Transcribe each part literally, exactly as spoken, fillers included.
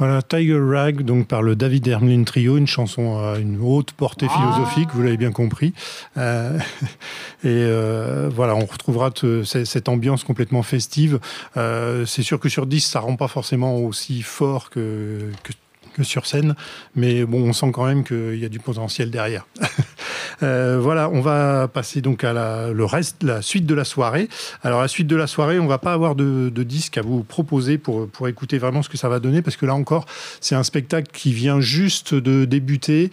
Voilà, Tiger Rag, donc par le David Ermeline Trio, une chanson à une haute portée philosophique, ah vous l'avez bien compris. Euh, et euh, voilà, on retrouvera te, cette ambiance complètement festive. Euh, c'est sûr que sur dix, ça rend pas forcément aussi fort que, que que sur scène, mais bon, on sent quand même qu'il y a du potentiel derrière. euh, voilà, on va passer donc à la, le reste, la suite de la soirée. Alors, la suite de la soirée, on va pas avoir de, de disque à vous proposer pour, pour écouter vraiment ce que ça va donner, parce que là encore, c'est un spectacle qui vient juste de débuter.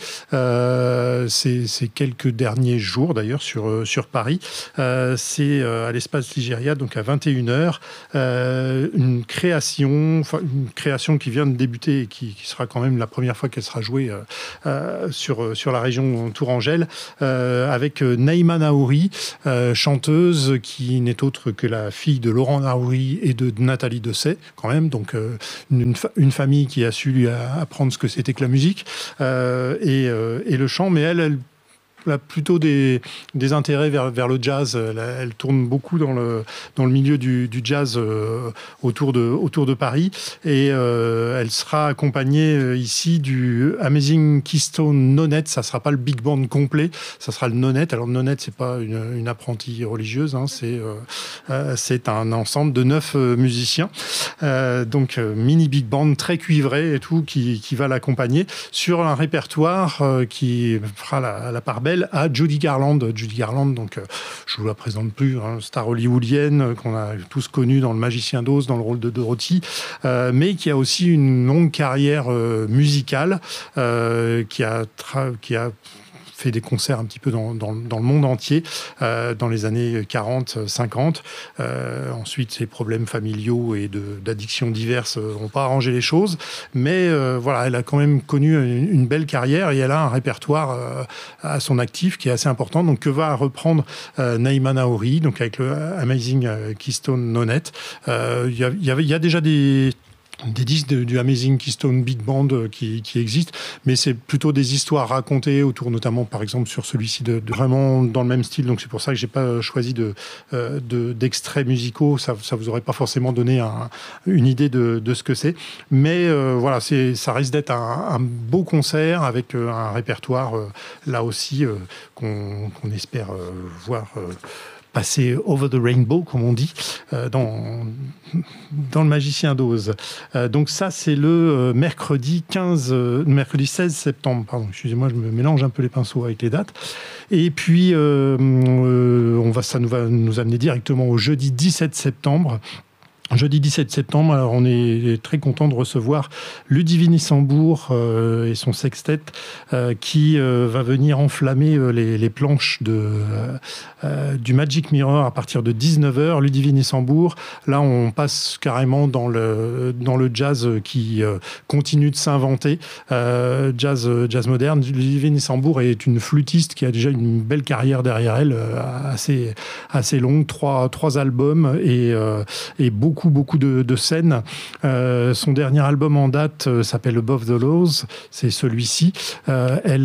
Euh, c'est, c'est quelques derniers jours, d'ailleurs, sur, sur Paris. Euh, c'est à l'Espace Ligéria, donc à vingt et une heures. Euh, une création, enfin, une création qui vient de débuter et qui, qui sera quand même la première fois qu'elle sera jouée euh, euh, sur, sur la région Tourangelle, euh, avec Naïma Naouri, euh, chanteuse qui n'est autre que la fille de Laurent Naouri et de Nathalie Dessay, quand même, donc euh, une, une famille qui a su lui apprendre ce que c'était que la musique euh, et, euh, et le chant, mais elle, elle a plutôt des, des intérêts vers, vers le jazz. Elle, elle tourne beaucoup dans le, dans le milieu du, du jazz euh, autour, de, autour de Paris. Et euh, elle sera accompagnée euh, ici du Amazing Keystone Nonette. Ça ne sera pas le big band complet, ça sera le Nonette. Alors, le Nonette, ce n'est pas une, une apprentie religieuse, hein, c'est, euh, euh, c'est un ensemble de neuf euh, musiciens. Euh, donc, euh, mini big band très cuivré et tout, qui, qui va l'accompagner sur un répertoire euh, qui fera la, la part belle à Judy Garland. Judy Garland, donc euh, je vous la présente plus, hein, star hollywoodienne euh, qu'on a tous connue dans Le Magicien d'Oz, dans le rôle de Dorothy, euh, mais qui a aussi une longue carrière euh, musicale, euh, qui a tra- qui a fait des concerts un petit peu dans, dans, dans le monde entier, euh, dans les années quarante cinquante. Euh, ensuite, ses problèmes familiaux et de, d'addiction diverses n'ont pas arrangé les choses. Mais euh, voilà, elle a quand même connu une, une belle carrière et elle a un répertoire euh, à son actif qui est assez important. Donc, que va reprendre euh, Naïma Naouri, donc avec le Amazing Keystone Nonette. Euh, Il y, a, y, avait, y a déjà des... des disques de, du Amazing Keystone Big Band qui, qui existent, mais c'est plutôt des histoires racontées autour, notamment par exemple sur celui-ci, de, de vraiment dans le même style. Donc c'est pour ça que j'ai pas choisi de, euh, de, d'extraits musicaux. Ça, ça vous aurait pas forcément donné un, une idée de, de ce que c'est. Mais euh, voilà, c'est, ça risque d'être un, un beau concert avec euh, un répertoire euh, là aussi euh, qu'on, qu'on espère euh, voir. Euh, passer over the rainbow, comme on dit, euh, dans, dans Le Magicien d'Oz. Euh, donc ça, c'est le euh, mercredi quinze, euh, mercredi seize septembre. Pardon, excusez-moi, je me mélange un peu les pinceaux avec les dates. Et puis, euh, euh, on va, ça nous va nous amener directement au jeudi dix-sept septembre. Jeudi dix-sept septembre, alors on est très content de recevoir Ludivine Sambour euh, et son sextet euh, qui euh, va venir enflammer euh, les, les planches de, euh, euh, du Magic Mirror à partir de dix-neuf heures. Ludivine Sambour, là on passe carrément dans le, dans le jazz qui euh, continue de s'inventer, euh, jazz, jazz moderne. Ludivine Sambour est une flûtiste qui a déjà une belle carrière derrière elle, euh, assez, assez longue, trois, trois albums et, euh, et beaucoup Beaucoup, beaucoup de, de scènes. Euh, son dernier album en date euh, s'appelle Above the Laws, c'est celui-ci. Euh, elle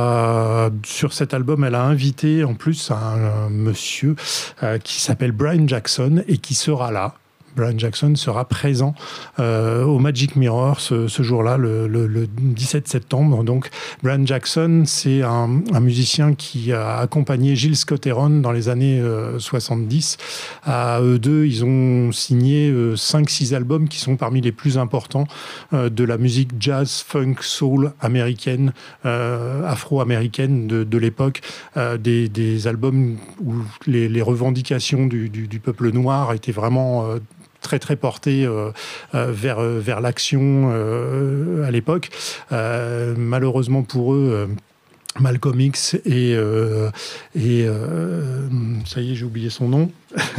a, sur cet album, elle a invité en plus un, un monsieur euh, qui s'appelle Brian Jackson et qui sera là. Brian Jackson sera présent euh, au Magic Mirror ce, ce jour-là, le, le, le dix-sept septembre. Donc, Brian Jackson, c'est un, un musicien qui a accompagné Gil Scott-Heron dans les années euh, soixante-dix. À eux deux, ils ont signé euh, cinq six albums qui sont parmi les plus importants euh, de la musique jazz, funk, soul américaine, euh, afro-américaine de, de l'époque. Euh, des, des albums où les, les revendications du, du, du peuple noir étaient vraiment... Euh, très très porté euh, euh, vers, vers l'action euh, à l'époque. Euh, malheureusement pour eux, euh, Malcolm X et, euh, et euh, ça y est, j'ai oublié son nom.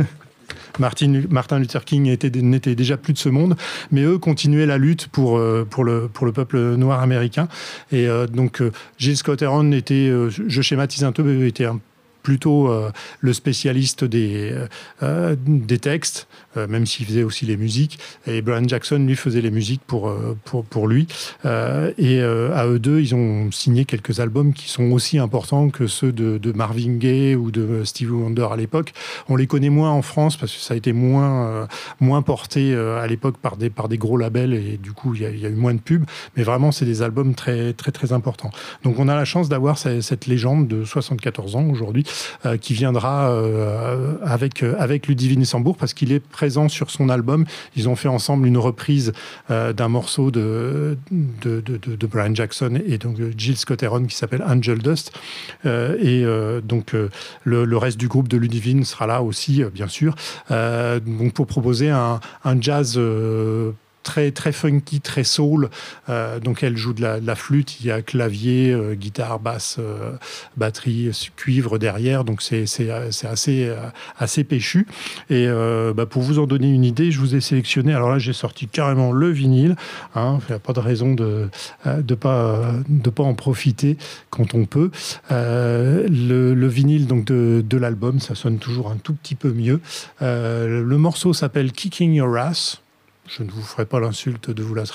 Martin, Martin Luther King était, n'était déjà plus de ce monde, mais eux continuaient la lutte pour, pour, le, pour le peuple noir américain. Et euh, donc, euh, Gil Scott-Heron était, euh, je schématise un peu, était un plutôt euh, le spécialiste des, euh, des textes, euh, même s'il faisait aussi les musiques. Et Brian Jackson, lui, faisait les musiques pour, euh, pour, pour lui. Euh, et euh, à eux deux, ils ont signé quelques albums qui sont aussi importants que ceux de, de Marvin Gaye ou de Stevie Wonder à l'époque. On les connaît moins en France parce que ça a été moins, euh, moins porté euh, à l'époque par des, par des gros labels et du coup, il y, y a eu moins de pubs. Mais vraiment, c'est des albums très, très, très importants. Donc, on a la chance d'avoir cette, cette légende de soixante-quatorze ans aujourd'hui euh, qui viendra euh, avec, euh, avec Ludivine Nicembourg parce qu'il est présent sur son album. Ils ont fait ensemble une reprise euh, d'un morceau de, de, de, de, de Brian Jackson et donc Jill Scott-Heron qui s'appelle Angel Dust. Euh, et euh, donc, euh, le, le reste du groupe de Ludivine sera là aussi, euh, bien sûr, euh, donc pour proposer un, un jazz euh, très, très funky, très soul. Euh, donc, elle joue de la, de la flûte, il y a clavier, euh, guitare, basse, euh, batterie, cuivre derrière. Donc, c'est, c'est, c'est assez, euh, assez péchu. Et euh, bah, pour vous en donner une idée, je vous ai sélectionné. Alors là, j'ai sorti carrément le vinyle. Hein, il n'y a pas de raison de ne de pas, de pas en profiter quand on peut. Euh, le, le vinyle donc, de, de l'album, ça sonne toujours un tout petit peu mieux. Euh, le morceau s'appelle Kicking Your Ass. Je ne vous ferai pas l'insulte de vous la